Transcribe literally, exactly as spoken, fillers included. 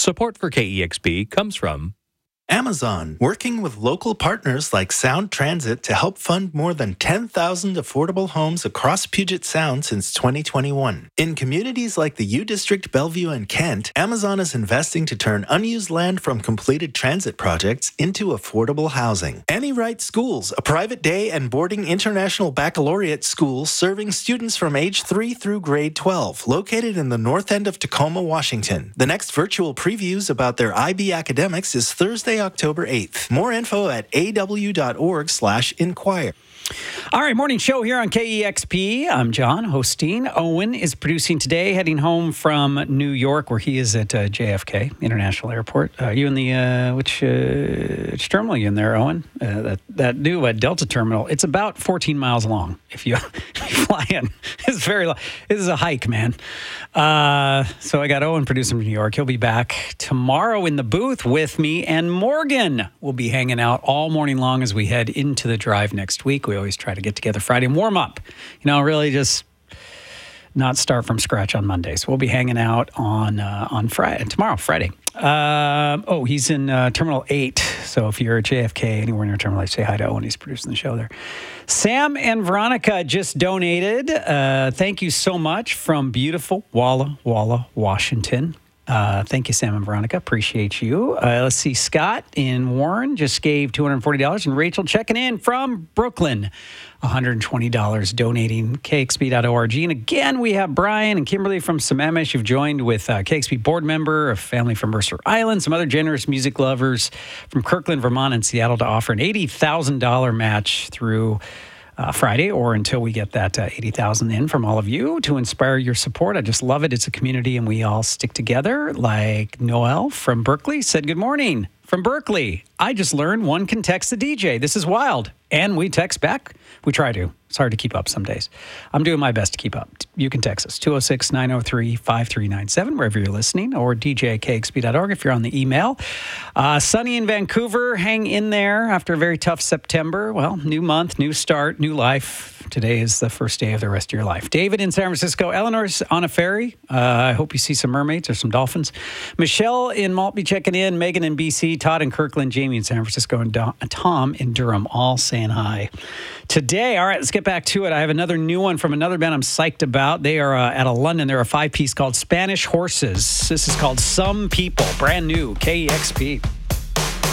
Support for K E X P comes from Amazon, working with local partners like Sound Transit to help fund more than ten thousand affordable homes across Puget Sound since twenty twenty-one. In communities like the U District, Bellevue, and Kent, Amazon is investing to turn unused land from completed transit projects into affordable housing. Annie Wright Schools, a private day and boarding international baccalaureate school serving students from age three through grade twelve, located in the north end of Tacoma, Washington. The next virtual previews about their I B academics is Thursday, October eighth. More info at aw.org slash inquire. All right, morning show here on K E X P. I'm John hosting. Owen is producing today, heading home from New York, where he is at uh, J F K International Airport. Uh, you in the, uh, which, uh, which terminal are you in there, Owen? Uh, that, that new uh, Delta terminal. It's about fourteen miles long if you, if you fly in. It's very long. This is a hike, man. Uh, so I got Owen producing from New York. He'll be back tomorrow in the booth with me, and Morgan will be hanging out all morning long as we head into the drive next week. We always try to get together Friday and warm up. You know, really just not start from scratch on Monday. So we'll be hanging out on uh, on Friday, tomorrow, Friday. Uh, oh, he's in uh, Terminal eight. So if you're at J F K, anywhere near Terminal eight, say hi to Owen. He's producing the show there. Sam and Veronica just donated. Uh, thank you so much from beautiful Walla Walla, Washington. Uh, thank you, Sam and Veronica. Appreciate you. Uh, let's see. Scott in Warren just gave two hundred forty dollars, and Rachel checking in from Brooklyn, one hundred twenty dollars, donating K X P dot org. And again, we have Brian and Kimberly from Sammamish, who've joined with uh, K X P board member, a family from Mercer Island, some other generous music lovers from Kirkland, Vermont, and Seattle to offer an eighty thousand dollars match through Uh, Friday, or until we get that uh, eighty thousand in from all of you to inspire your support. I just love it. It's a community, and we all stick together. Like Noel from Berkeley said, good morning from Berkeley. I just learned one can text the D J. This is wild. And we text back. We try to. It's hard to keep up some days. I'm doing my best to keep up. You can text us, two oh six, nine oh three, five three nine seven, wherever you're listening, or d j at k x p dot org if you're on the email. Uh, sunny in Vancouver, hang in there after a very tough September. Well, new month, new start, new life. Today is the first day of the rest of your life. David in San Francisco. Eleanor's on a ferry. Uh, I hope you see some mermaids or some dolphins. Michelle in Maltby checking in. Megan in B C. Todd in Kirkland. Jamie in San Francisco. And Do- Tom in Durham, all saying hi. Today, all right, let's get back to it. I have another new one from another band I'm psyched about. They are uh, out of London. They're a five-piece called Spanish Horses. This is called Some People. Brand new. K E X P.